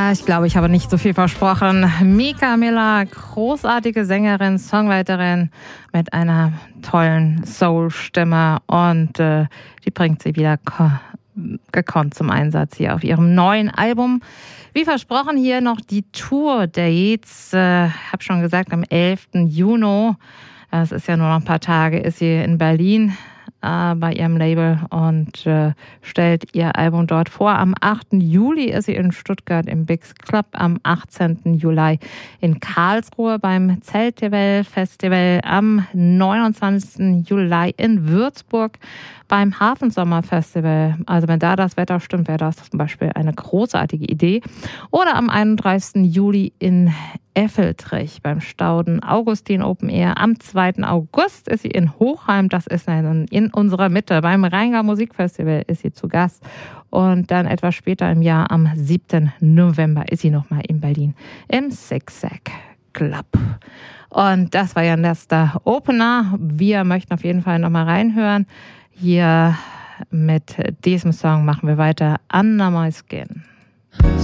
Ich glaube, ich habe nicht so viel versprochen. Mika Miller, großartige Sängerin, Songwriterin mit einer tollen Soul-Stimme und die bringt sie wieder gekonnt zum Einsatz hier auf ihrem neuen Album. Wie versprochen hier noch die Tour-Dates. Habe schon gesagt, am 11. Juni, das ist ja nur noch ein paar Tage, ist sie in Berlin bei ihrem Label und stellt ihr Album dort vor. Am 8. Juli ist sie in Stuttgart im Bix Club, am 18. Juli in Karlsruhe beim Zeltdevel Festival, am 29. Juli in Würzburg beim Hafensommerfestival. Also wenn da das Wetter stimmt, wäre das zum Beispiel eine großartige Idee. Oder am 31. Juli in Effeltrich beim Stauden Augustin Open Air. Am 2. August ist sie in Hochheim, das ist in unserer Mitte. Beim Rheingau Musikfestival ist sie zu Gast. Und dann etwas später im Jahr, am 7. November, ist sie nochmal in Berlin im Zigzag Club. Und das war ja ein letzter Opener. Wir möchten auf jeden Fall nochmal reinhören. Hier mit diesem Song machen wir weiter. Under My Skin.